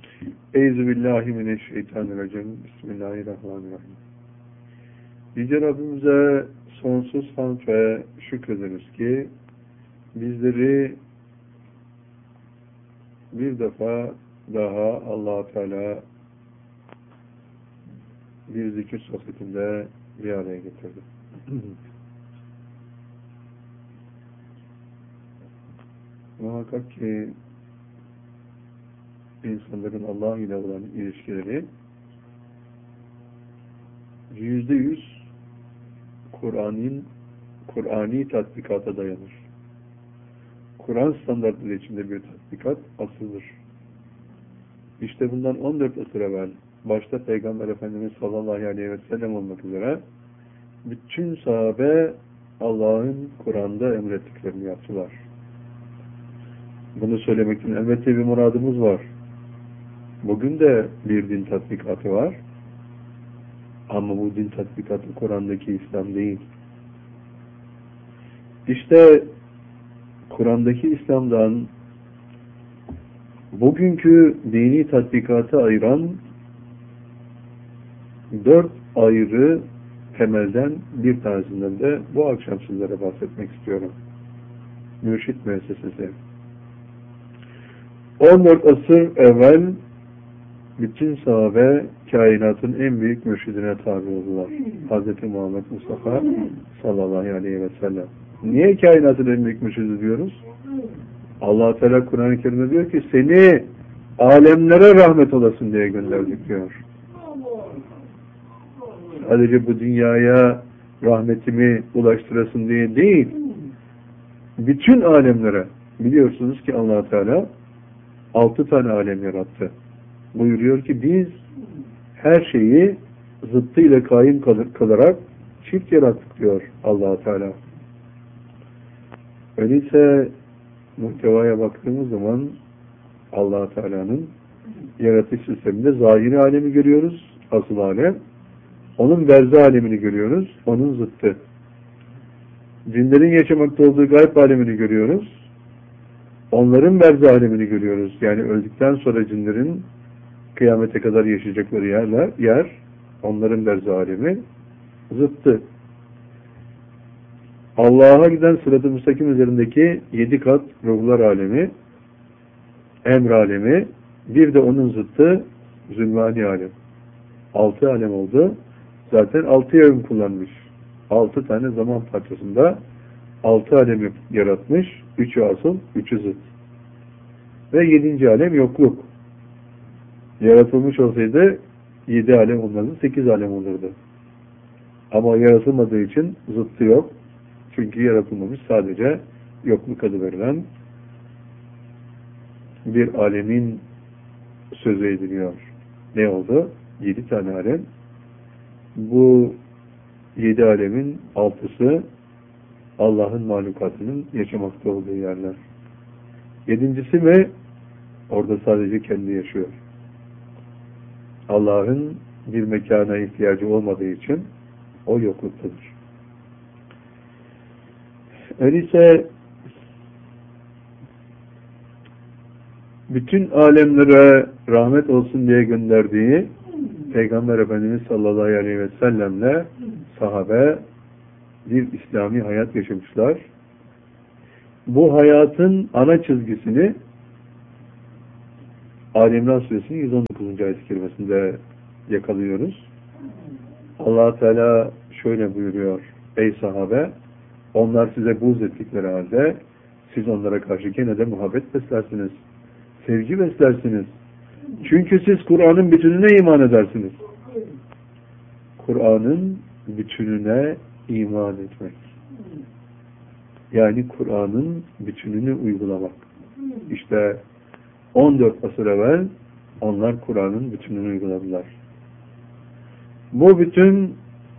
Euzubillahimineşşeytanirracim. Bismillahirrahmanirrahim. Yüce Rabbimize sonsuz hamd ve şükrederiz ki bizleri bir defa daha Allah-u Teala bir zikir sohbetinde bir araya getirdi. Muhakkak ki insanların Allah ile olan ilişkileri %100 Kur'ani tatbikata dayanır. Kur'an standartları içinde bir tatbikat asıldır. İşte bundan 14 asır evvel başta Peygamber Efendimiz sallallahu aleyhi ve sellem olmak üzere bütün sahabe Allah'ın Kur'an'da emrettiklerini yaptılar. Bunu söylemekten elbette bir muradımız var. Bugün de bir din tatbikatı var. Ama bu din tatbikatı Kur'an'daki İslam değil. İşte Kur'an'daki İslam'dan bugünkü dini tatbikatı ayıran 4 ayrı temelden bir tanesinden de bu akşam sizlere bahsetmek istiyorum. Mürşit müessesesi. 14 asır evvel bütün sahabe kainatın en büyük mürşidine tabi oldular. Hz. Muhammed Mustafa sallallahu aleyhi ve sellem. Niye kainatın en büyük mürşidi diyoruz? Allah-u Teala Kur'an-ı Kerim'de diyor ki seni alemlere rahmet olasın diye gönderdik diyor. Sadece bu dünyaya rahmetimi ulaştırasın diye değil, bütün alemlere. Biliyorsunuz ki Allah-u Teala 6 tane alem yarattı. Buyuruyor ki biz her şeyi zıttıyla kaim kalarak çift yarattık diyor Allah-u Teala. Öyleyse muhtevaya baktığımız zaman Allah-u Teala'nın yaratış sisteminde zahiri alemi görüyoruz, asıl alem. Onun berza alemini görüyoruz, onun zıttı. Cinlerin yaşamakta olduğu gayb alemini görüyoruz. Onların berza alemini görüyoruz. Yani öldükten sonra cinlerin kıyamete kadar yaşayacakları yer, onların berza alemi, zıttı. Allah'a giden sırat-ı müstakim üzerindeki 7 kat ruhlar alemi, emr alemi, bir de onun zıttı zulmani alem. 6 alem oldu. Zaten 6 yön kullanmış. 6 tane zaman parçasında 6 alemi yaratmış. 3'ü asıl, 3'ü zıt. Ve 7. alem yokluk. Yaratılmış olsaydı 7 alem olmazdı, 8 alem olurdu. Ama yaratılmadığı için zıttı yok. Çünkü yaratılmamış, sadece yokluk adı verilen bir alemin sözü ediliyor. Ne oldu? 7 tane alem. Bu 7 alemin 6'sı Allah'ın mahlukatının yaşamakta olduğu yerler. 7.'si mi? Orada sadece kendi yaşıyor. Allah'ın bir mekana ihtiyacı olmadığı için o yokluktadır. Öyleyse bütün alemlere rahmet olsun diye gönderdiği Peygamber Efendimiz sallallahu aleyhi ve sellemle sahabe bir İslami hayat yaşamışlar. Bu hayatın ana çizgisini Ali İmran Suresinin 119. ayet-i kerimesinde yakalıyoruz. Allah Teala şöyle buyuruyor: ey sahabe, onlar size buğz ettikleri halde siz onlara karşı gene de muhabbet beslersiniz. Sevgi beslersiniz. Çünkü siz Kur'an'ın bütününe iman edersiniz. Kur'an'ın bütününe iman etmek. Yani Kur'an'ın bütününü uygulamak. İşte 14 asır evvel onlar Kur'an'ın bütününü uyguladılar. Bu bütün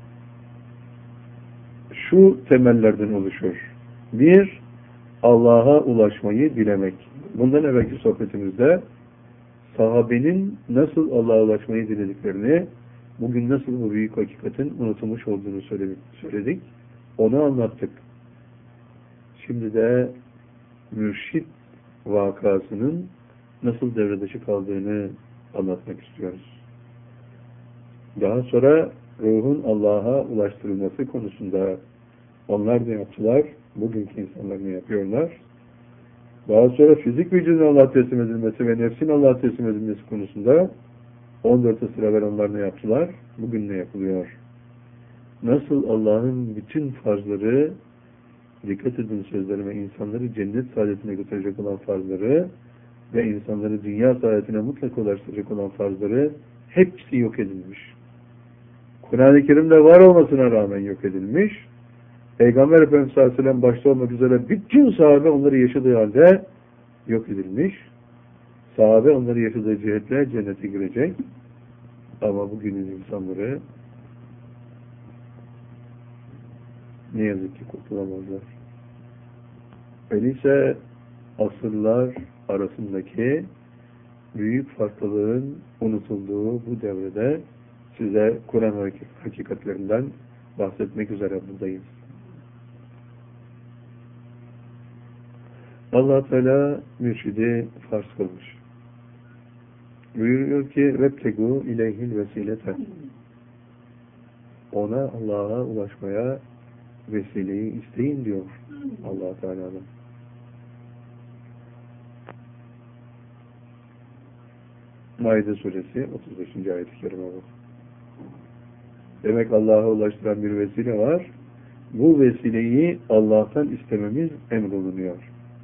şu temellerden oluşur. 1. Allah'a ulaşmayı dilemek. Bundan evvelki sohbetimizde sahabenin nasıl Allah'a ulaşmayı dilediklerini, bugün nasıl bu büyük hakikatin unutulmuş olduğunu söyledik. Onu anlattık. Şimdi de mürşit vakasının nasıl devre dışı kaldığını anlatmak istiyoruz. Daha sonra ruhun Allah'a ulaştırılması konusunda onlar ne yaptılar? Bugünkü insanlar ne yapıyorlar? Daha sonra fizik vücudun Allah'a teslim edilmesi ve nefsin Allah'a teslim edilmesi konusunda 14 asır evvel onlar ne yaptılar? Bugün ne yapılıyor? Nasıl Allah'ın bütün farzları, dikkat edin sözlerime, insanları cennet saadetine götürecek olan farzları ve insanları dünya saadetine mutlaka ulaştıracak olan farzları hepsi yok edilmiş. Kur'an-ı Kerim'de var olmasına rağmen yok edilmiş. Peygamber Efendimiz sallallahu aleyhi ve sellem başta olmak üzere bütün sahabe onları yaşadığı halde yok edilmiş. Sahabe onları yaşadığı cihetle cennete girecek. Ama bugünün insanları ne yazık ki kurtulamazlar. Öyleyse asırlar arasındaki büyük farklılığın unutulduğu bu devrede size Kur'an hakikatlerinden bahsetmek üzere buradayım. Allah Teala mürşidi farz kılmış. Buyuruyor ki وَبْتَغُوا اِلَيْهِ الْوَسِيلَةَ Ona, Allah'a ulaşmaya vesileyi isteyin diyor Allah Teala'dan. Maide suresi 35. ayet-i kerime bu. Demek Allah'a ulaştıran bir vesile var. Bu vesileyi Allah'tan istememiz emrolunuyor.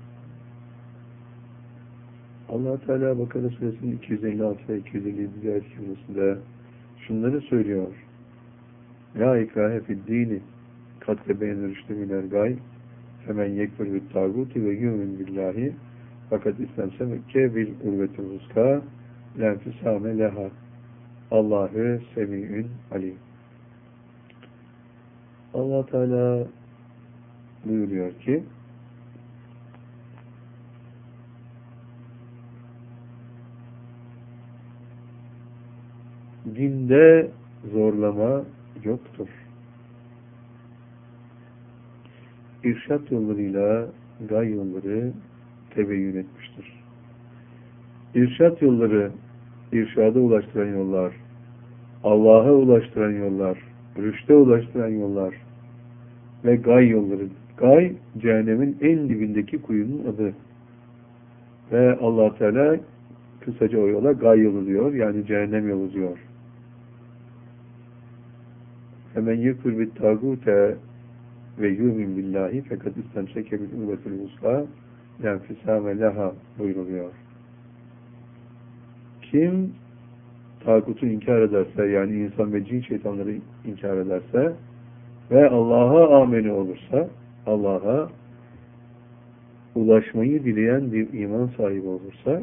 Allah Teala Bakara suresinin 256 ve 257. ayet-i kerimesinde şunları söylüyor. La ikrahe fid dini kad tebeyyene rüştü minel gay femen yekfur bit tağuti ve yu'min billahi fakat istemsemekke bil urvetil vuska lenfisame leha Allahu semi'ün alim. Allah Teala buyuruyor ki dinde zorlama yoktur. İrşad yollarıyla gay yolları tebeyyün etmiştir. İrşad yolları, irşada ulaştıran yollar, Allah'a ulaştıran yollar, rüşte ulaştıran yollar ve gay yolları. Gay, cehennemin en dibindeki kuyunun adı. Ve Allah Teala kısaca o yola gay yolu diyor, yani cehennem yolu diyor. Hemen yekfur bit tağute ve yu'min billahi fakat istemseke bil urvetil vuska lenfisame leha buyruluyor. Kim tağutu inkar ederse, yani insan ve cin şeytanları inkar ederse ve Allah'a ameni olursa, Allah'a ulaşmayı dileyen bir iman sahibi olursa,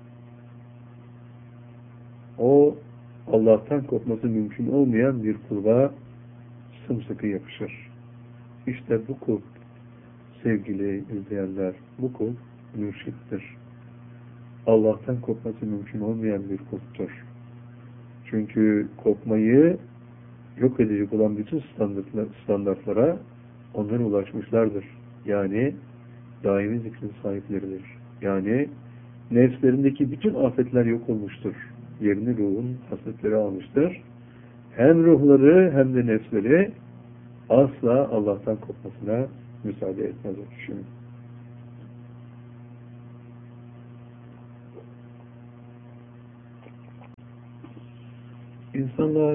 o Allah'tan kopması mümkün olmayan bir kulba sımsıkı yapışır. İşte bu kul, sevgili izleyenler, bu kul mürşittir. Allah'tan kopması mümkün olmayan bir kulptur. Çünkü kopmayı yok edecek olan bütün standartlara onlar ulaşmışlardır. Yani daimi zikrin sahipleridir. Yani nefslerindeki bütün afetler yok olmuştur. Yerini ruhun hasletleri almıştır. Hem ruhları hem de nefsleri asla Allah'tan kopmasına müsaade etmez o kişinin. İnsanla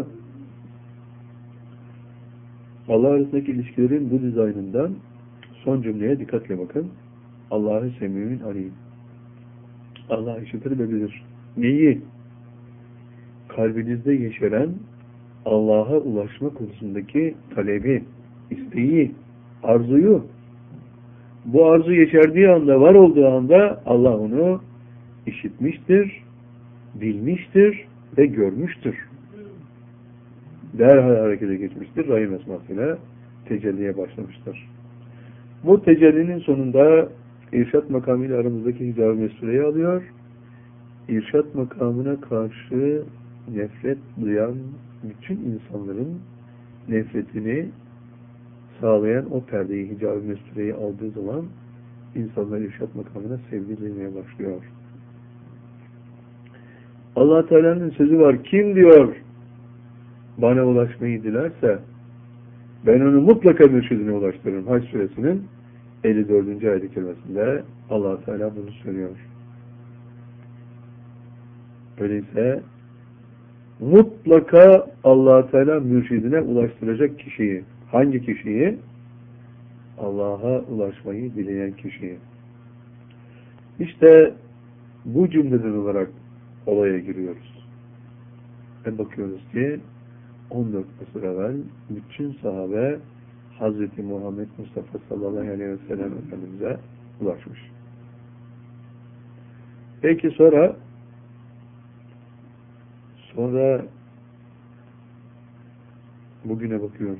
Allah arasındaki ilişkilerin bu dizaynından son cümleye dikkatle bakın. Allah'ı semî'ün alim. Allah işitir ve bilir. Neyi? Kalbinizde yeşeren Allah'a ulaşma konusundaki talebi, isteği, arzuyu. Bu arzu yeşerdiği anda, var olduğu anda Allah onu işitmiştir, bilmiştir ve görmüştür. Derhal harekete geçmiştir. Rahim esmasıyla tecelliye başlamıştır. Bu tecellinin sonunda irşat makamıyla aramızdaki hicab-ı mesuleyi alıyor. İrşat makamına karşı nefret duyan bütün insanların nefretini sağlayan o perdeyi, hicab-ı mesuleyi aldığı zaman insanlar irşat makamına sevgi duymaya başlıyor. Allah Teala'nın sözü var. Kim diyor bana ulaşmayı dilerse ben onu mutlaka mürşidine ulaştırırım. Hac suresinin 54. ayet-i kerimesinde Allah Teala bunu söylüyor. Öyleyse mutlaka Allah Teala mürşidine ulaştıracak kişiyi. Hangi kişiyi? Allah'a ulaşmayı dileyen kişiyi. İşte bu cümleden olarak olaya giriyoruz. Ve bakıyoruz ki 14 asır evvel bütün sahabe Hazreti Muhammed Mustafa sallallahu aleyhi ve sellem Efendimiz'e ulaşmış. Peki sonra bugüne bakıyoruz.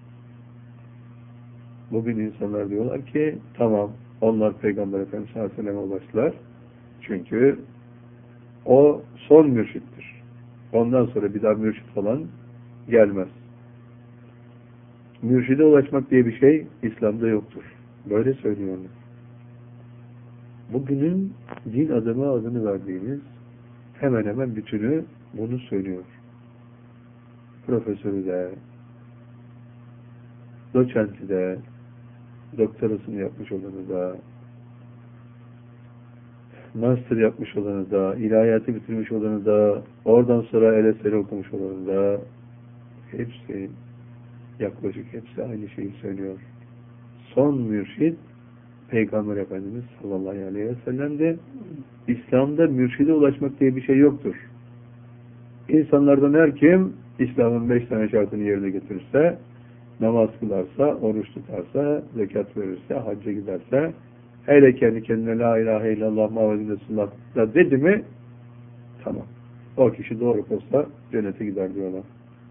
Bugün insanlar diyorlar ki tamam onlar Peygamber Efendimiz sallallahu aleyhi ve sellem'e ulaştılar. Çünkü o son mürşittir. Ondan sonra bir daha mürşit falan gelmez. Mürşide ulaşmak diye bir şey İslam'da yoktur. Böyle söylüyorlar. Bugünün din adını verdiğimiz hemen hemen bütünü bunu söylüyor. Profesörü de, doçenti de, doktorasını yapmış olanı da, master yapmış olanı da, ilahiyatı bitirmiş olanı da, oradan sonra LSR okumuş olanı da, hepsi, yaklaşık hepsi aynı şeyi söylüyor. Son mürşid, Peygamber Efendimiz sallallahu aleyhi ve sellem'de İslam'da mürşide ulaşmak diye bir şey yoktur. İnsanlardan her kim İslam'ın 5 tane şartını yerine getirirse, namaz kılarsa, oruç tutarsa, zekat verirse, hacca giderse, hele kendi kendine la ilahe illallah Muhammedun Resulullah da dedi mi, tamam. O kişi doğru posta cennete gider diyorlar.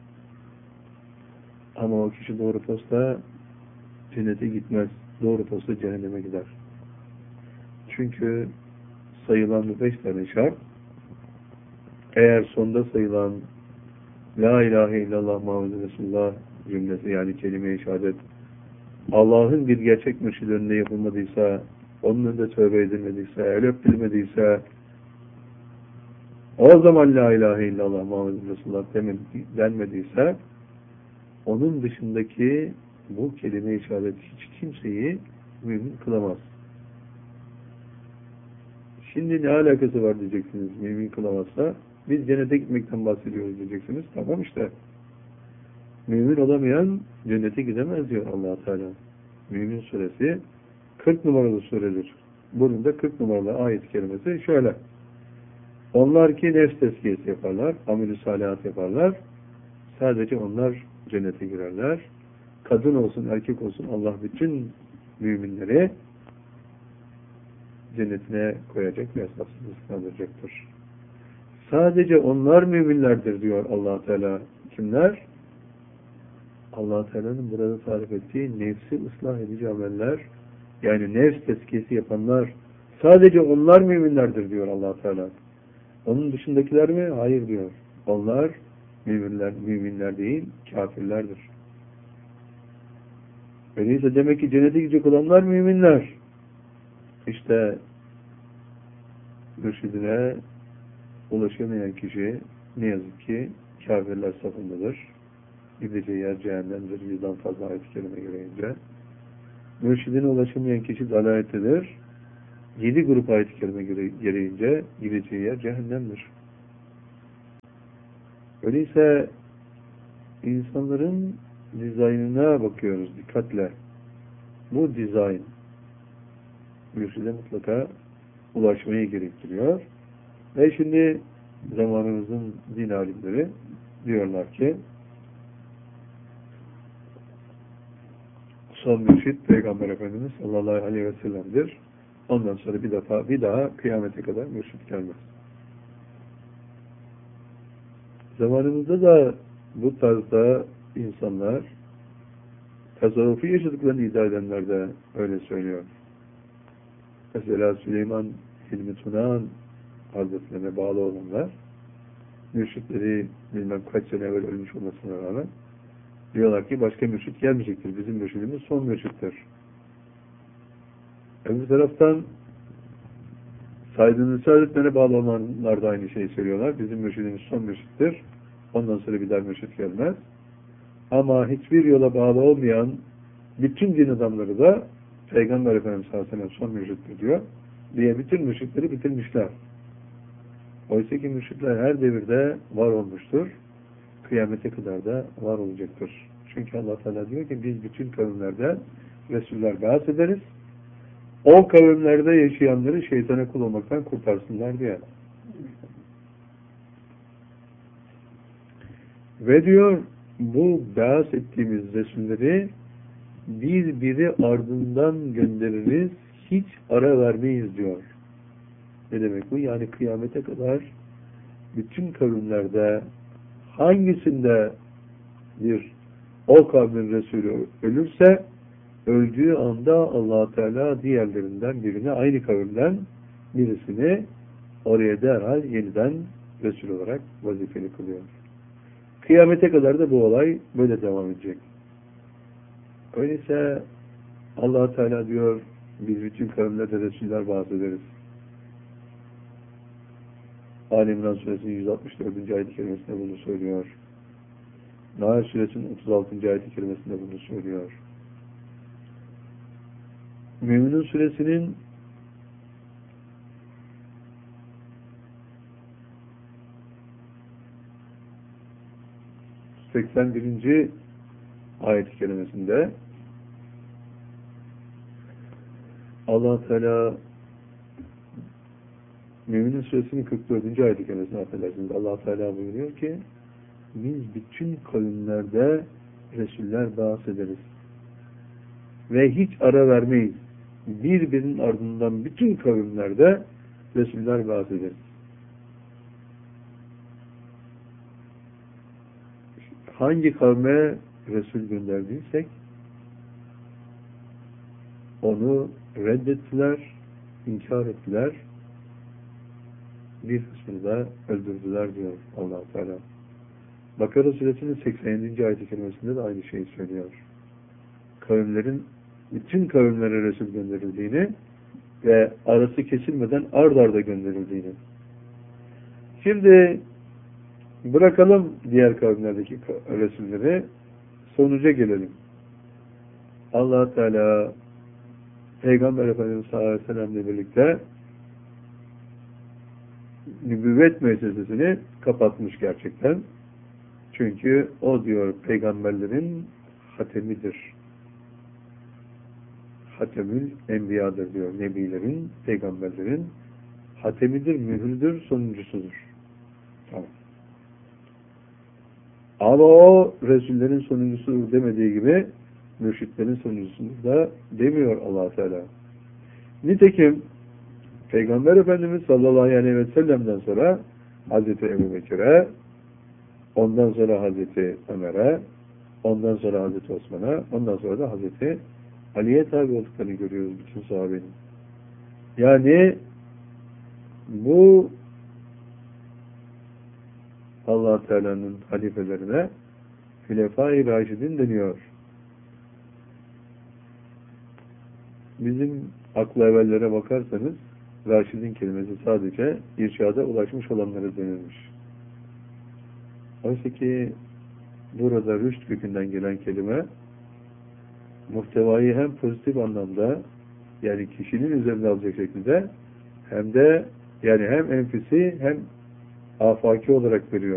Ama o kişi doğru posta cennete gitmez. Doğru posta cehenneme gider. Çünkü sayılan bu 5 tane şart eğer sonda sayılan la ilahe illallah Muhammedun Resulullah cümlesi yani kelime-i şehadet Allah'ın bir gerçek mürşid önünde yapılmadıysa, onun önünde tövbe edilmediyse, el öpülmediyse o zaman la ilahe illallah Muhammedun Resulullah denmediyse onun dışındaki bu kelime-i şehadet hiç kimseyi mümin kılamaz. Şimdi ne alakası var diyeceksiniz mümin kılamazsa? Biz cennete gitmekten bahsediyoruz diyeceksiniz. Tamam işte. Mümin olamayan cennete gidemez diyor Allah Teala. Mümin suresi 40 numaralı suredir. Bunun da 40 numaralı ayet kelimesi şöyle. Onlar ki nefs tezkiyesi yaparlar, amel-i salihat yaparlar. Sadece onlar cennete girerler. Kadın olsun, erkek olsun Allah bütün müminleri cennetine koyacak ve hesapsız kaldıracaktır. Sadece onlar müminlerdir diyor Allah Teala. Kimler? Allah Teala'nın burada tarif ettiği nefsi ıslah edici ameller, yani nefs tezkiyesi yapanlar, sadece onlar müminlerdir diyor Allah Teala. Onun dışındakiler mi? Hayır diyor. Onlar müminler değil, kafirlerdir. Öyleyse demek ki cennete gidecek olanlar müminler. İşte mürşidine ulaşamayan kişi ne yazık ki kafirler safındadır. Gideceği yer cehennemdir. 100'den fazla ayet-i kerime görünce. Mürşidine ulaşamayan kişi dalalettedir. 7 grup ayet-i kerime gereğince gideceği yer cehennemdir. Öyleyse insanların dizaynına bakıyoruz dikkatle. Bu dizayn mürşide mutlaka ulaşmayı gerektiriyor. Ve şimdi zamanımızın din alimleri diyorlar ki son mürşid Peygamber Efendimiz sallallahu aleyhi ve sellem'dir. Ondan sonra bir daha kıyamete kadar mürşid gelmez. Zamanımızda da bu tarzda insanlar tasavvufi yaşadıklarını iddia edenler de öyle söylüyor. Mesela Süleyman Hilmi Tunahan Hazretlerine bağlı olanlar mürşitleri bilmem kaç sene evvel ölmüş olmasına rağmen diyorlar ki başka mürşit gelmeyecektir. Bizim mürşidimiz son mürşittir. Öbür taraftan Saydığınız saadetlere bağlı olanlar da aynı şeyi söylüyorlar. Bizim mürşidimiz son mürşittir. Ondan sonra bir daha mürşit gelmez. Ama hiçbir yola bağlı olmayan bütün din adamları da Peygamber Efendimiz sallallahu aleyhi ve sellem son mürşittir diyor. Diye bütün mürşitleri bitirmişler. Oysa ki mürşitler her devirde var olmuştur. Kıyamete kadar da var olacaktır. Çünkü Allah Teala diyor ki biz bütün kavimlerde Resuller ba'as ederiz. O kavimlerde yaşayanları şeytana kul olmaktan kurtarsınlar diye. Ve diyor bu ba'as ettiğimiz Resulleri birbiri ardından göndeririz, hiç ara vermeyiz diyor. Ne demek bu? Yani kıyamete kadar bütün kavimlerde hangisinde bir o kavmin Resulü ölürse öldüğü anda Allah Teala diğerlerinden birine, aynı kavimden birisini oraya derhal yeniden Resul olarak vazifeli kılıyor. Kıyamete kadar da bu olay böyle devam edecek. Öyleyse Allah Teala diyor biz bütün kavimlerde Resuller bahsederiz. Ali İmran Suresinin 164. ayet-i kerimesinde bunu söylüyor. Nahl Suresinin 36. ayet-i kerimesinde bunu söylüyor. Mü'minun Suresinin 81. ayet-i kerimesinde Allah Teala Mü'minun Suresinin 44. ayet-i kerimesinde affedersiniz. Allah Teala buyuruyor ki biz bütün kavimlerde Resuller ba'as ederiz. Ve hiç ara vermeyiz. Birbirinin ardından bütün kavimlerde Resuller ba'as ederiz. Hangi kavme Resul gönderdiysek onu reddettiler, inkar ettiler, bir kısmını da öldürdüler diyor Allah Teala. Bakara Suresinin 87. ayet-i kerimesinde de aynı şeyi söylüyor. Kavimlerin, bütün kavimlere Resul gönderildiğini ve arası kesilmeden ard arda gönderildiğini. Şimdi bırakalım diğer kavimlerdeki Resulleri, sonuca gelelim. Allah Teala Peygamber Efendimiz sallallahu aleyhi ve sellem'le birlikte nübüvvet müessesesini kapatmış gerçekten. Çünkü o diyor peygamberlerin hatemidir. Hatemül enbiyadır diyor. Nebilerin, peygamberlerin hatemidir, mühürdür, sonuncusudur. Tamam. Ama o Resullerin sonuncusudur demediği gibi mürşitlerin sonuncusudur da demiyor Allah Teala. Nitekim Peygamber Efendimiz sallallahu aleyhi ve sellem'den sonra Hazreti Ebu Bekir'e, ondan sonra Hazreti Ömer'e, ondan sonra Hazreti Osman'a, ondan sonra da Hazreti Ali'ye tabi olduklarını görüyoruz bütün sahabenin. Yani bu Allah Teala'nın halifelerine Hülefâ-i Raşidin deniyor. Bizim aklı evvellere bakarsanız Raşidin kelimesi sadece irşada ulaşmış olanlara denilmiş. Oysa ki burada rüşt kökünden gelen kelime muhtevayı hem pozitif anlamda yani kişinin üzerine alacak şekilde hem de yani hem enfisi hem afaki olarak veriyor.